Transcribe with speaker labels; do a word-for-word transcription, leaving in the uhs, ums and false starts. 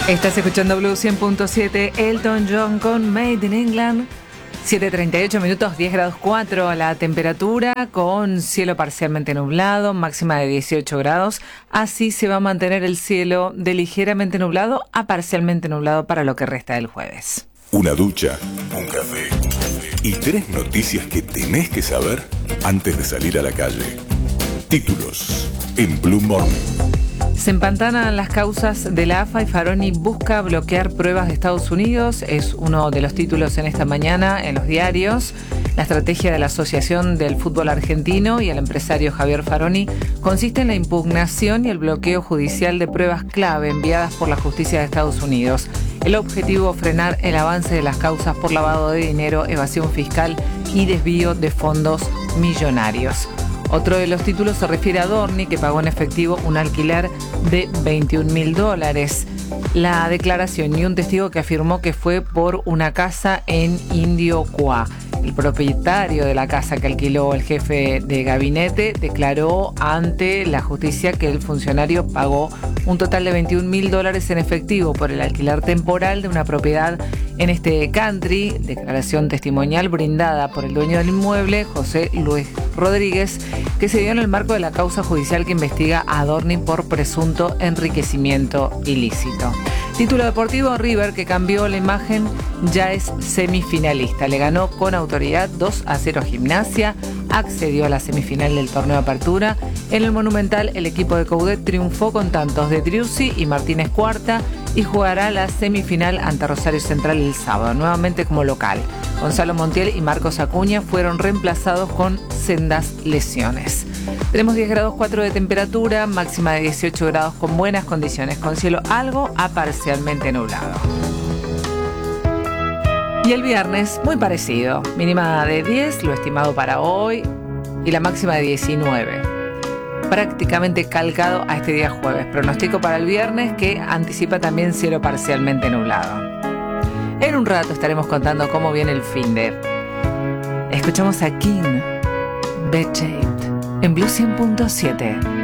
Speaker 1: Estás escuchando Blue cien punto siete, Elton John con Made in England. siete treinta y ocho minutos, diez grados cuatro la temperatura, con cielo parcialmente nublado, máxima de dieciocho grados. Así se va a mantener el cielo de ligeramente nublado a parcialmente nublado para lo que resta del jueves.
Speaker 2: Una ducha, un café y tres noticias que tenés que saber antes de salir a la calle. Títulos en Blue Morning.
Speaker 1: Se empantanan las causas de la A F A y Faroni busca bloquear pruebas de Estados Unidos. Es uno de los títulos en esta mañana en los diarios. La estrategia de la Asociación del Fútbol Argentino y el empresario Javier Faroni consiste en la impugnación y el bloqueo judicial de pruebas clave enviadas por la justicia de Estados Unidos. El objetivo, frenar el avance de las causas por lavado de dinero, evasión fiscal y desvío de fondos millonarios. Otro de los títulos se refiere a Dorni, que pagó en efectivo un alquiler de veintiún mil dólares. La declaración y un testigo que afirmó que fue por una casa en Indio Cuá. El propietario de la casa que alquiló el jefe de gabinete declaró ante la justicia que el funcionario pagó un total de veintiún mil dólares en efectivo por el alquiler temporal de una propiedad en este country. Declaración testimonial brindada por el dueño del inmueble, José Luis Rodríguez, que se dio en el marco de la causa judicial que investiga a Dorni por presunto enriquecimiento ilícito. Título deportivo: River, que cambió la imagen, ya es semifinalista. Le ganó con autoridad dos a cero a Gimnasia, accedió a la semifinal del torneo de apertura. En el Monumental, el equipo de Coudet triunfó con tantos de Driussi y Martínez Cuarta y jugará la semifinal ante Rosario Central el sábado, nuevamente como local. Gonzalo Montiel y Marcos Acuña fueron reemplazados con sendas lesiones. Tenemos diez grados cuatro de temperatura, máxima de dieciocho grados con buenas condiciones, con cielo algo a parcialmente nublado. Y el viernes, muy parecido, mínima de diez, lo estimado para hoy, y la máxima de diecinueve. Prácticamente calcado a este día jueves. Pronóstico para el viernes, que anticipa también cielo parcialmente nublado. En un rato estaremos contando cómo viene el fin de. Escuchamos a King, Bed Shaped, en Blue cien punto siete.